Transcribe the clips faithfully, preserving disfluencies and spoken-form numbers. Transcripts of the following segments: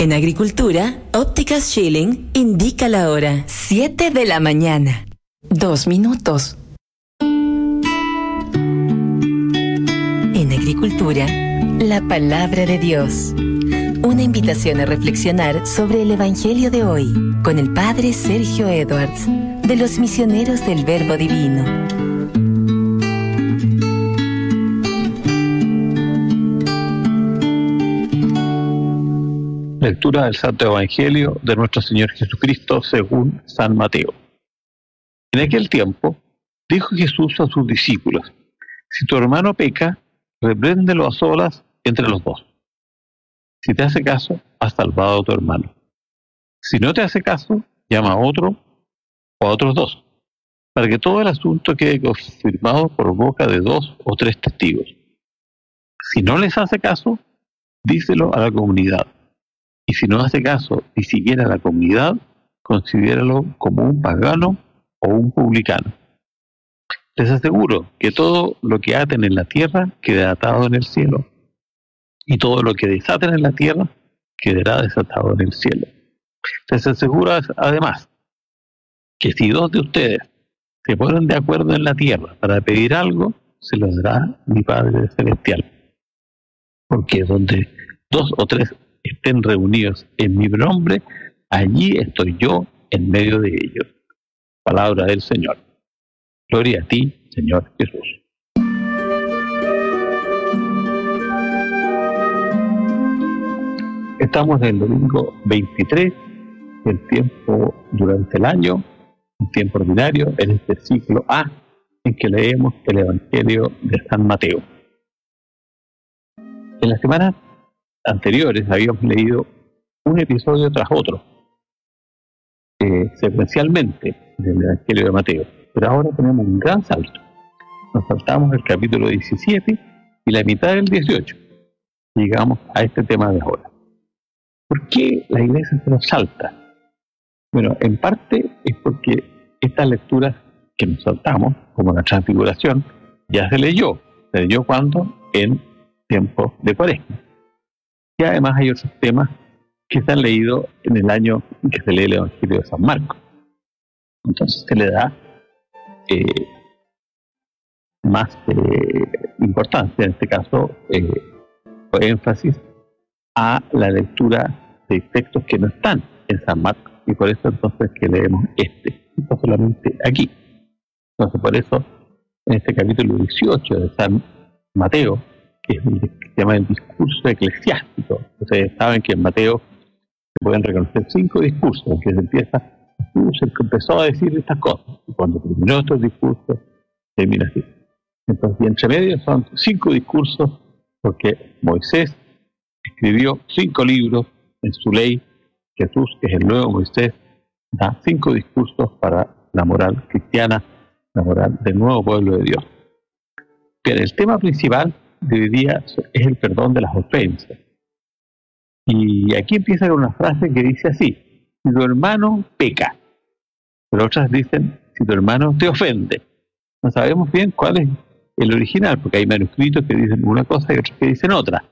En agricultura, Ópticas Schilling indica la hora. siete de la mañana. Dos minutos. En agricultura, la palabra de Dios. Una invitación a reflexionar sobre el Evangelio de hoy con el Padre Sergio Edwards, de los Misioneros del Verbo Divino. Lectura del Santo Evangelio de nuestro Señor Jesucristo según San Mateo. En aquel tiempo, dijo Jesús a sus discípulos: si tu hermano peca, repréndelo a solas entre los dos. Si te hace caso, has salvado a tu hermano. Si no te hace caso, llama a otro o a otros dos, para que todo el asunto quede confirmado por boca de dos o tres testigos. Si no les hace caso, díselo a la comunidad. Y si no hace caso ni siquiera a la comunidad, considéralo como un pagano o un publicano. Les aseguro que todo lo que aten en la tierra quedará atado en el cielo, y todo lo que desaten en la tierra quedará desatado en el cielo. Les aseguro además que si dos de ustedes se ponen de acuerdo en la tierra para pedir algo, se lo dará mi Padre Celestial. Porque donde dos o tres estén reunidos en mi nombre, allí estoy yo en medio de ellos. Palabra del Señor. Gloria a ti, Señor Jesús. Estamos en el domingo veintitrés, el tiempo durante el año, el tiempo ordinario, en este ciclo A, en que leemos el Evangelio de San Mateo. En las semanas anteriores habíamos leído un episodio tras otro, eh, secuencialmente del Evangelio de Mateo, pero ahora tenemos un gran salto. Nos saltamos el capítulo diecisiete y la mitad del dieciocho. Llegamos a este tema de ahora. ¿Por qué la Iglesia se nos salta? Bueno, en parte es porque estas lecturas que nos saltamos, como la Transfiguración, ya se leyó. ¿Se leyó cuándo? En tiempos de Cuaresma. Y además hay otros temas que se han leído en el año en que se lee el Evangelio de San Marcos. Entonces se le da eh, más eh, importancia, en este caso, eh, o énfasis a la lectura de textos que no están en San Marcos, y por eso entonces que leemos este, no solamente aquí. Entonces por eso, en este capítulo dieciocho de San Mateo, que es el que se llama el discurso eclesiástico. Ustedes saben que en Mateo se pueden reconocer cinco discursos, en que se empieza, Jesús el que empezó a decir estas cosas, y cuando terminó estos discursos, termina así. Entonces, y entre medio son cinco discursos, porque Moisés escribió cinco libros en su ley. Jesús, que es el nuevo Moisés, da cinco discursos para la moral cristiana, la moral del nuevo pueblo de Dios. Bien, el tema principal de hoy día es el perdón de las ofensas. Y aquí empieza con una frase que dice así: si tu hermano peca. Pero otras dicen, si tu hermano te ofende. No sabemos bien cuál es el original, porque hay manuscritos que dicen una cosa y otros que dicen otra.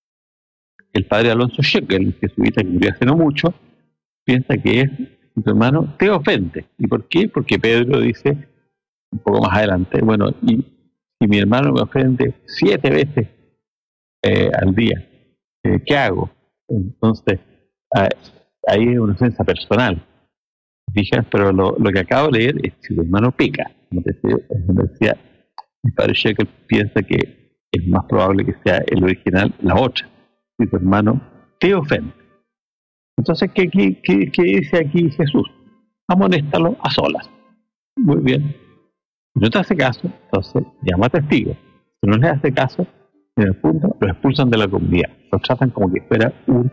El padre Alonso Shekel, el jesuita que murió hace no mucho, piensa que es si tu hermano te ofende. ¿Y por qué? Porque Pedro dice un poco más adelante, bueno, y si mi hermano me ofende siete veces eh, al día, eh, ¿qué hago? Entonces, eh, ahí es una ofensa personal. Dije, pero lo, lo que acabo de leer es si tu hermano peca. Como te decía, como decía mi padre Shekel, piensa que es más probable que sea el original la otra. Si tu hermano te ofende. Entonces, ¿qué, qué, qué, qué dice aquí Jesús? Amonéstalo a solas. Muy bien. Si no te hace caso, entonces llama a testigos. Si no les hace caso, en el punto lo expulsan de la comunidad. Lo tratan como que fuera un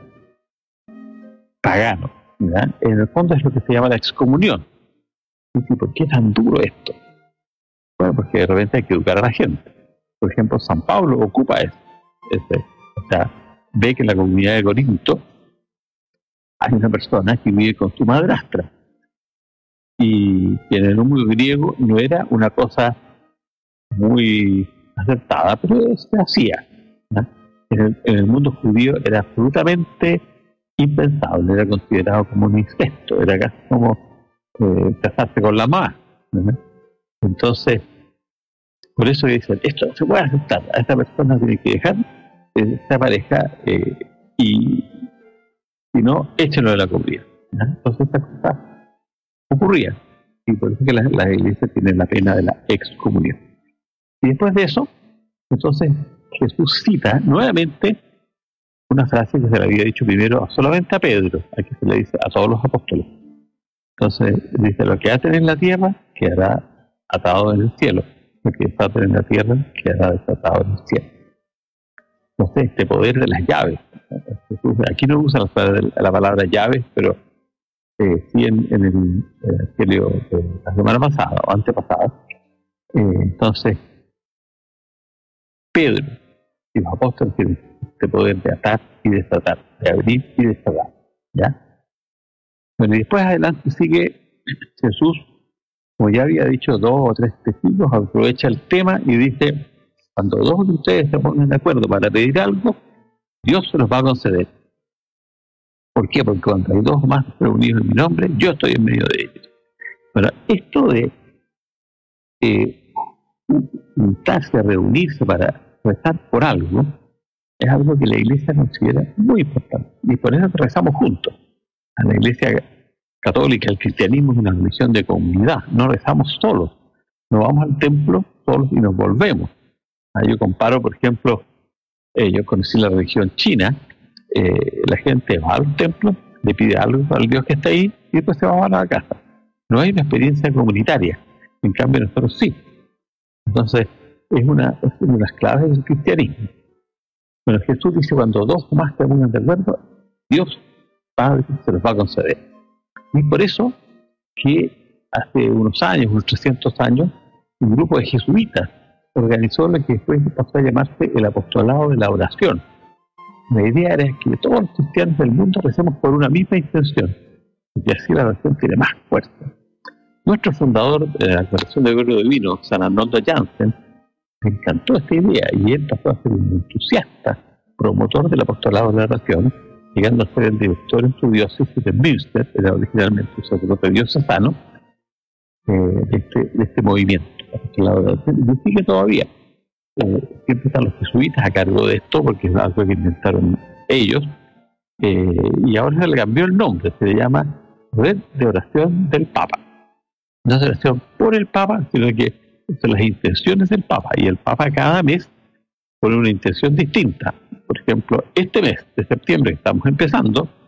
pagano. ¿Verdad? En el fondo es lo que se llama la excomunión. ¿Y por qué es tan duro esto? Bueno, porque de repente hay que educar a la gente. Por ejemplo, San Pablo ocupa eso. Ese, o sea, ve que en la comunidad de Corinto hay una persona que vive con su madrastra. Y en el mundo griego no era una cosa muy aceptada, pero se hacía, ¿no? En el, en el mundo judío era absolutamente impensable, era considerado como un incesto, era casi como eh, casarse con la mamá, ¿no? Entonces, por eso dicen, esto no se puede aceptar, a esta persona tiene que dejar eh, esta pareja eh, y si no, échenlo de la comunidad, ¿no? Entonces esta cosa ocurría, y por eso que las la iglesias tienen la pena de la excomunión. Y después de eso, entonces Jesús cita nuevamente una frase que se le había dicho primero solamente a Pedro, aquí se le dice a todos los apóstoles. Entonces dice, lo que aten en la tierra quedará atado en el cielo, lo que desaten en la tierra quedará desatado en el cielo. Entonces este poder de las llaves, Jesús, aquí no usa la, la palabra llaves, pero eh, sí en, en el evangelio de la semana pasada o antepasada. Eh, entonces Pedro y los apóstoles tienen este poder de atar y desatar, de abrir y desatar, ¿ya? Bueno, y después adelante sigue Jesús, como ya había dicho, dos o tres testigos, aprovecha el tema y dice, cuando dos de ustedes se pongan de acuerdo para pedir algo, Dios se los va a conceder. ¿Por qué? Porque cuando hay dos más reunidos en mi nombre, yo estoy en medio de ellos. Bueno, esto de eh, juntarse a reunirse para rezar por algo, es algo que la Iglesia considera muy importante. Y por eso rezamos juntos. A la Iglesia católica, el cristianismo es una religión de comunidad. No rezamos solos. No vamos al templo solos y nos volvemos. Ah, yo comparo, por ejemplo, eh, yo conocí la religión china. Eh, la gente va al templo, le pide algo al Dios que está ahí y después se va a la casa. No hay una experiencia comunitaria. En cambio, nosotros sí. Entonces, es una, es una de las claves del cristianismo. Bueno, Jesús dice, cuando dos o más se pongan de acuerdo, Dios Padre se los va a conceder. Y por eso que hace unos años, unos trescientos años, un grupo de jesuitas organizó lo que después pasó a llamarse el apostolado de la oración. La idea era que todos los cristianos del mundo recemos por una misma intención, y así la oración tiene más fuerza. Nuestro fundador de la Colección de Verbo Divino, San Arnoldo Jansen, le encantó esta idea y él pasó a ser un entusiasta promotor del apostolado de la oración, llegando a ser el director en su diócesis de Münster, era originalmente un sacerdote diocesano, eh, de, este, de este movimiento, apostolado de la oración, y sigue todavía. Eh, siempre están los jesuitas a cargo de esto, porque es algo que inventaron ellos, eh, y ahora se le cambió el nombre, se le llama Red de Oración del Papa. No es oración por el Papa, sino que son las intenciones del Papa, y el Papa cada mes pone una intención distinta. Por ejemplo, este mes de septiembre que estamos empezando,